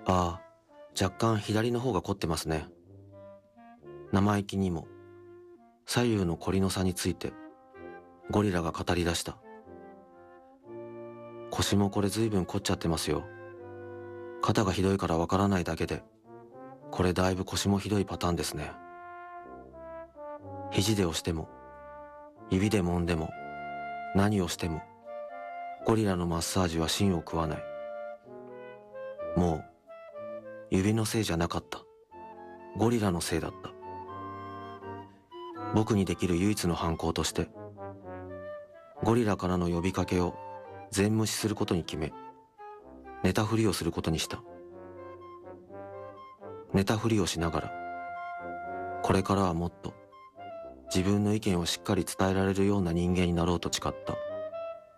ああ、若干左の方が凝ってますね。生意気にも、左右の凝りの差について、ゴリラが語り出した。腰もこれ随分凝っちゃってますよ。肩がひどいからわからないだけで、これだいぶ腰もひどいパターンですね。肘で押しても、指で揉んでも、何をしても、ゴリラのマッサージは芯を食わない。もう、指のせいじゃなかった。ゴリラのせいだった。僕にできる唯一の反抗として、ゴリラからの呼びかけを全無視することに決め、寝たふりをすることにした。寝たふりをしながら、これからはもっと自分の意見をしっかり伝えられるような人間になろうと誓った。